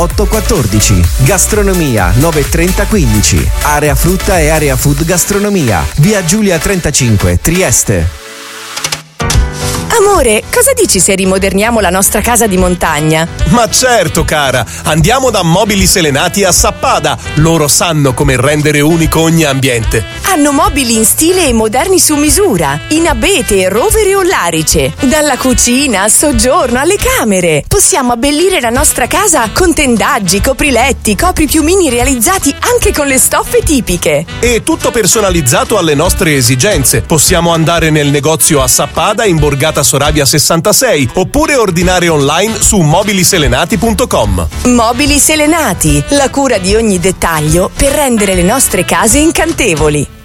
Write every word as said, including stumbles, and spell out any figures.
otto quattordici. Gastronomia nove trenta quindici. Area frutta e area food gastronomia. Via Giulia trentacinque, Trieste. Amore, cosa dici se rimoderniamo la nostra casa di montagna? Ma certo, cara, andiamo da Mobili Selenati a Sappada. Loro sanno come rendere unico ogni ambiente. Hanno mobili in stile e moderni su misura, in abete, rovere o larice. Dalla cucina al soggiorno alle camere. Possiamo abbellire la nostra casa con tendaggi, copriletti, copripiumini realizzati anche con le stoffe tipiche. E tutto personalizzato alle nostre esigenze. Possiamo andare nel negozio a Sappada in Borgata Soravia sessantasei oppure ordinare online su mobili selenati punto com. Mobili Selenati, la cura di ogni dettaglio per rendere le nostre case incantevoli.